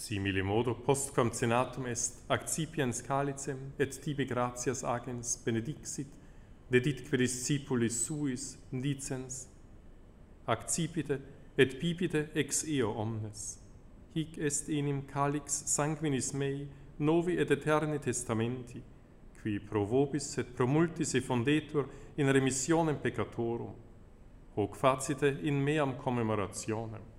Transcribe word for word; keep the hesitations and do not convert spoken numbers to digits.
Simile modo postquam cenatum est accipiens calicem et tibi gratias agens benedixit, deditque discipulis suis dicens, accipite et bibite ex eo omnes. Hic est enim calix sanguinis mei novi et eterni testamenti, qui pro vobis et pro multis effondetur in remissionem peccatorum, hoc facite in meam commemorationem.